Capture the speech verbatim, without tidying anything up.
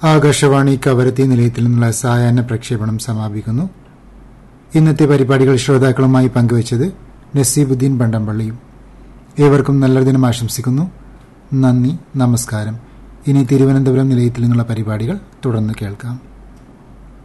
ആകാശവാണി കവരത്തി നിലയത്തിൽ നിന്നുള്ള സായാഹ്ന പ്രക്ഷേപണം സമാപിക്കുന്നു. ഇന്നത്തെ പരിപാടികൾ ശ്രോതാക്കളുമായി പങ്കുവച്ചത് നസീബുദ്ദീൻ പണ്ടംപള്ളിയും. ഏവർക്കും നല്ലൊരു ദിനം ആശംസിക്കുന്നു. നന്ദി, നമസ്കാരം. ഇനി തിരുവനന്തപുരം നിലയത്തിൽ നിന്നുള്ള പരിപാടികൾ തുടർന്ന് കേൾക്കാം.